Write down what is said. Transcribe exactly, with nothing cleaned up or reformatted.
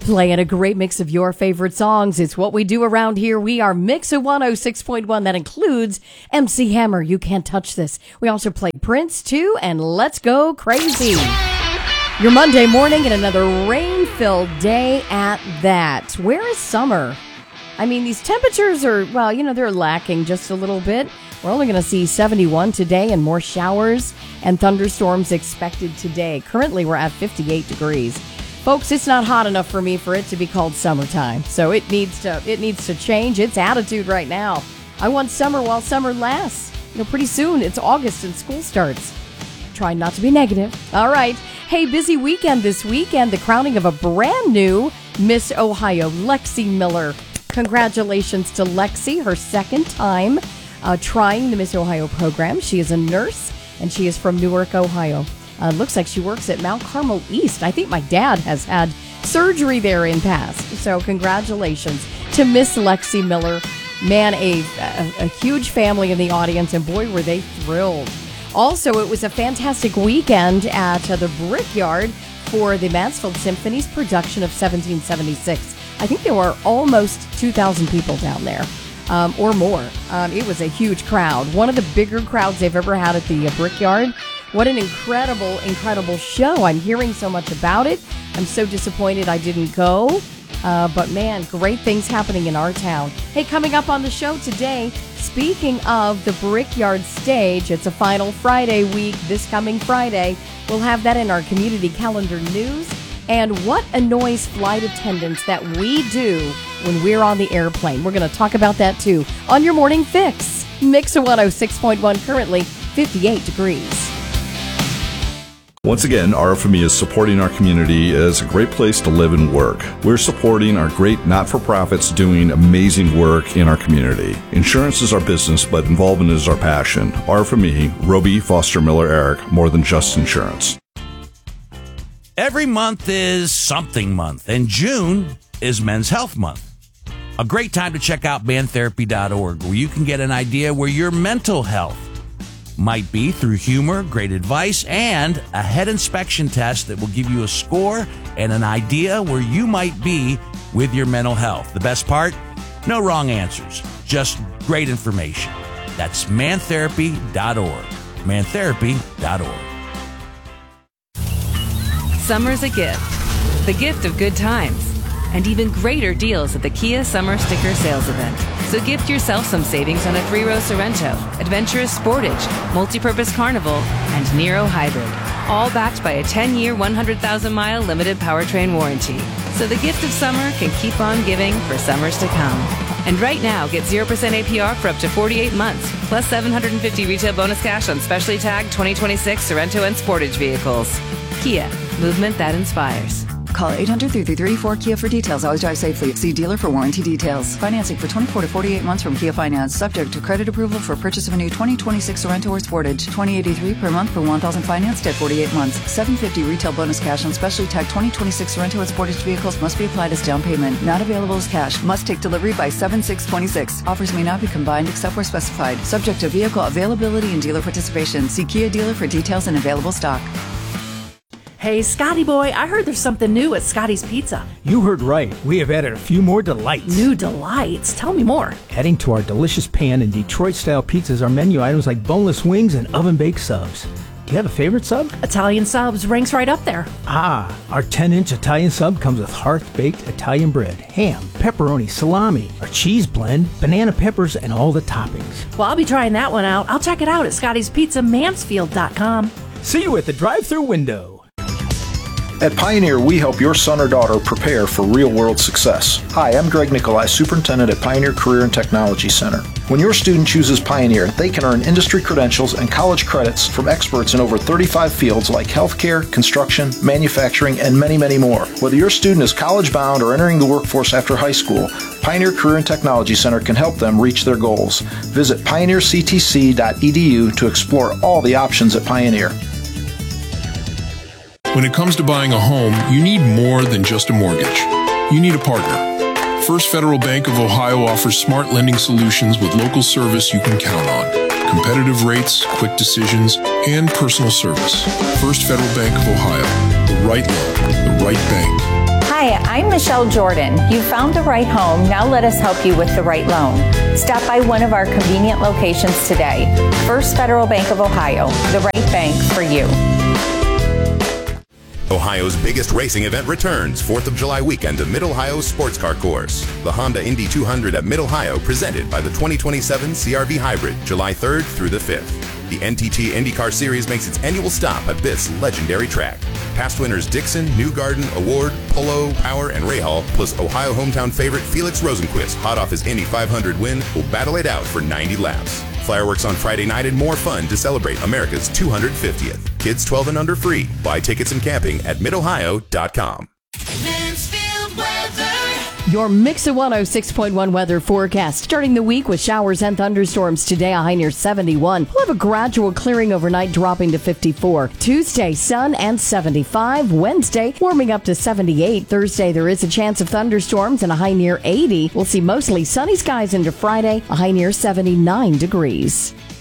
playing a great mix of your favorite songs. It's what we do around here. We are Mix of one oh six point one. That includes M C Hammer, You Can't Touch This. We also play Prince, too, and Let's Go Crazy. Your Monday morning and another rain-filled day at that. Where is summer? I mean, these temperatures are, well, you know, they're lacking just a little bit. We're only going to see seventy-one today and more showers and thunderstorms expected today. Currently, we're at fifty-eight degrees. Folks, it's not hot enough for me for it to be called summertime. So it needs to it needs to change its attitude right now. I want summer while summer lasts. You know, pretty soon it's August and school starts. Trying not to be negative. All right. Hey, busy weekend this weekend. The crowning of a brand new Miss Ohio, Lexi Miller. Congratulations to Lexi, her second time uh, trying the Miss Ohio program. She is a nurse and she is from Newark, Ohio. Uh, looks like she works at Mount Carmel East. I think my dad has had surgery there in past. So congratulations to Miss Lexi Miller. Man, a, a, a huge family in the audience, and boy, were they thrilled. Also, it was a fantastic weekend at uh, the Brickyard for the Mansfield Symphony's production of seventeen seventy-six. I think there were almost two thousand people down there, um, or more. Um, it was a huge crowd. One of the bigger crowds they've ever had at the uh, Brickyard. What an incredible, incredible show. I'm hearing so much about it. I'm so disappointed I didn't go. Uh, but man, great things happening in our town. Hey, coming up on the show today, speaking of the Brickyard stage, it's a final Friday week this coming Friday. We'll have that in our community calendar news. And what annoys flight attendants that we do when we're on the airplane. We're going to talk about that too on your Morning Fix. Mix of one oh six point one, currently fifty-eight degrees. Once again, R F M E is supporting our community as a great place to live and work. We're supporting our great not-for-profits doing amazing work in our community. Insurance is our business, but involvement is our passion. R F M E, Roby, Foster, Miller, Eric, more than just insurance. Every month is something month, and June is Men's Health Month. A great time to check out man therapy dot org, where you can get an idea where your mental health might be through humor, great advice, and a head inspection test that will give you a score and an idea where you might be with your mental health. The best part? No wrong answers, just great information. That's man therapy dot org. man therapy dot org. Summer's a gift. The gift of good times. And even greater deals at the Kia Summer Sticker Sales Event. So gift yourself some savings on a three-row Sorrento, Adventurous Sportage, Multi-Purpose Carnival, and Nero Hybrid. All backed by a ten-year, one hundred thousand mile limited powertrain warranty. So the gift of summer can keep on giving for summers to come. And right now, get zero percent A P R for up to forty-eight months, plus seven hundred fifty retail bonus cash on specially tagged twenty twenty-six Sorrento and Sportage vehicles. Kia, movement that inspires. Call eight hundred, three three three, four Kia for details. Always drive safely. See dealer for warranty details. Financing for twenty-four to forty-eight months from Kia Finance. Subject to credit approval for purchase of a new twenty twenty-six Sorrento or Sportage. twenty eighty-three per month for one thousand financed at forty-eight months. seven hundred fifty retail bonus cash on specially tagged twenty twenty-six Sorrento or Sportage vehicles must be applied as down payment. Not available as cash. Must take delivery by seven six twenty-six. Offers may not be combined except where specified. Subject to vehicle availability and dealer participation. See Kia dealer for details and available stock. Hey, Scotty boy, I heard there's something new at Scotty's Pizza. You heard right. We have added a few more delights. New delights? Tell me more. Adding to our delicious pan and Detroit-style pizzas are menu items like boneless wings and oven-baked subs. Do you have a favorite sub? Italian subs ranks right up there. Ah, our ten-inch Italian sub comes with hearth-baked Italian bread, ham, pepperoni, salami, our cheese blend, banana peppers, and all the toppings. Well, I'll be trying that one out. I'll check it out at Scotty's Pizza Mansfield dot com. See you at the drive-thru window. At Pioneer, we help your son or daughter prepare for real-world success. Hi, I'm Greg Nicolai, Superintendent at Pioneer Career and Technology Center. When your student chooses Pioneer, they can earn industry credentials and college credits from experts in over thirty-five fields like healthcare, construction, manufacturing, and many, many more. Whether your student is college-bound or entering the workforce after high school, Pioneer Career and Technology Center can help them reach their goals. Visit pioneer c t c dot e d u to explore all the options at Pioneer. When it comes to buying a home, you need more than just a mortgage. You need a partner. First Federal Bank of Ohio offers smart lending solutions with local service you can count on. Competitive rates, quick decisions, and personal service. First Federal Bank of Ohio. The right loan, the right bank. Hi, I'm Michelle Jordan. You found the right home. Now let us help you with the right loan. Stop by one of our convenient locations today. First Federal Bank of Ohio, the right bank for you. Ohio's biggest racing event returns fourth of July weekend to Mid-Ohio Sports Car Course. The Honda Indy two hundred at Mid-Ohio, presented by the twenty twenty-seven C R V Hybrid, July third through the fifth. The N T T IndyCar Series makes its annual stop at this legendary track. Past winners Dixon, Newgarden, Award, Polo, Power, and Rahal, plus Ohio hometown favorite Felix Rosenquist, hot off his Indy five hundred win, will battle it out for ninety laps. Fireworks on Friday night and more fun to celebrate America's two hundred fiftieth. Kids twelve and under free. Buy tickets and camping at mid ohio dot com. Mansfield weather. Your Mix of one oh six point one weather forecast. Starting the week with showers and thunderstorms today, a high near seventy-one. We'll have a gradual clearing overnight, dropping to fifty-four. Tuesday, sun and seventy-five. Wednesday, warming up to seventy-eight. Thursday, there is a chance of thunderstorms and a high near eighty. We'll see mostly sunny skies into Friday, a high near seventy-nine degrees.